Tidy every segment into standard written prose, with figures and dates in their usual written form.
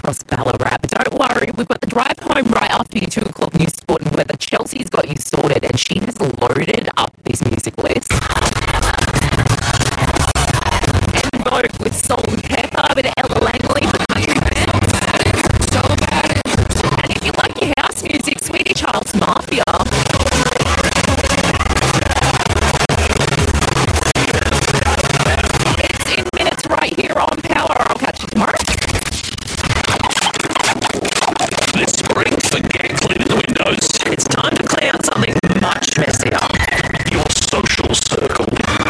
across Ballarat. But don't worry, we've got the drive home right after your 2 o'clock news sport and weather. Chelsea's got you sorted and she has loaded up this music list. And vote with Salt and Pepper, a bit of Ella Langley, the country band. So about it. And if you like your house music, Sweetie Child's Mafia. It's in minutes right here on Power. I'll catch you tomorrow. This spring, forget cleaning the windows. It's time to clean out something much messier. Your social circle.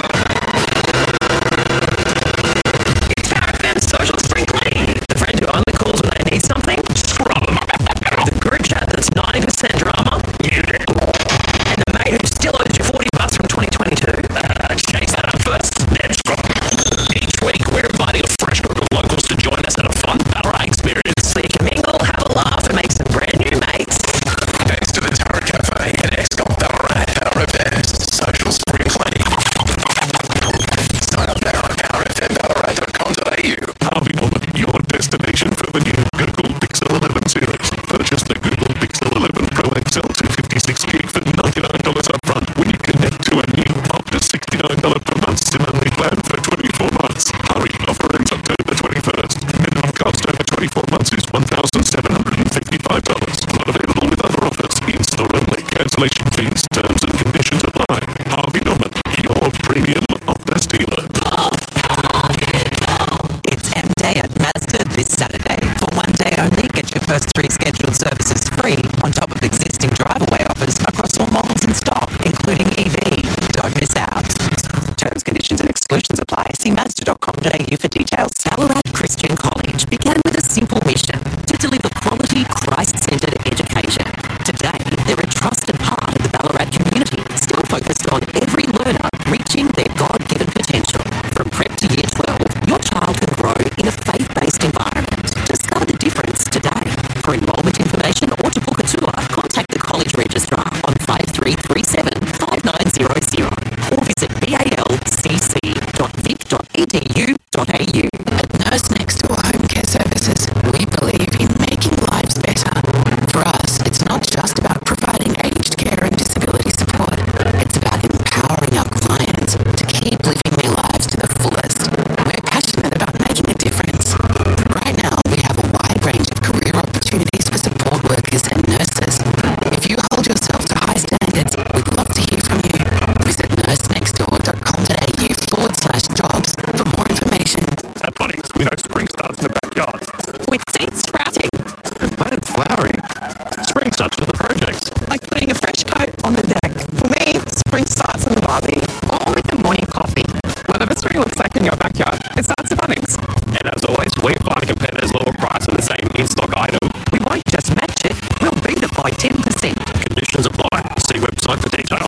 It's PowerFM's social spring clean. The friend who only calls when they need something. Scrub 'em. The group chat that's 90% drama. And the mate who still owes you $40 from 2022. Chase that up first, then scrub 'em. Each week, we're inviting a fresh group of locals to join us at a fun Ballarat experience. So you can mingle, have a laugh, and make some brand new mates. Thanks to the Tara Cafe and Excom Ballarat, PowerFM's social spring clean. Sign up now at powerfmballarat.com.au. Harvey Norman, your destination for the new Google Pixel 11 series. Purchase the Google Pixel 11 Pro XL 256GB for $99 up front when you connect to a new up to $69 per month SIM-only plan for 24 months. Hurry, offer ends October 21st. Minimum cost over 24 months is $1,755. Not available with other offers. In-store only. Cancellation fees, terms and conditions apply. Harvey Norman, your premium Optus dealer. It's M-Day at Mazda this Saturday. For one day only, get your first 3 scheduled services free on top of existing drive-away offers across all models in stock, including EV. Don't miss out. Terms, conditions and exclusions apply. See Mazda.com.au for details. Ballarat Christian College began with a simple mission to deliver quality, Christ-centred education. Today, they're a trusted part of the Ballarat community, still focused on every learner reaching their God-given potential. From prep to year 12, your child can grow in a faith-based environment. Discover the difference today. For enrolment information or to book a tour, contact the college registrar on 5337-5900 or visit balcc.vic.edu.au. At Nurse Next Door Home Care Services, we believe in making lives better. For us, it's not just about providing aged care and disability support. It's about empowering our clients to keep living their lives to the fullest. We're passionate about making a difference. Right now, we have a wide range of career opportunities for support workers and nurses. If you hold yourself to high standards, we'd love to hear from you. Visit nursenextdoor.com.au/jobs for more information. At Bunnings, we know spring starts in the backyard. With seeds sprouting, But it's flowering. Spring starts with the projects. Like putting a fresh coat on the deck. For me, spring starts in the barbie. Or with the morning coffee. Whatever spring looks like in your backyard, it starts at Bunnings. And as always, we find a competitor's lower price on the same in-stock item. We won't just match it, we'll beat it by 10%. Conditions apply. See website for details.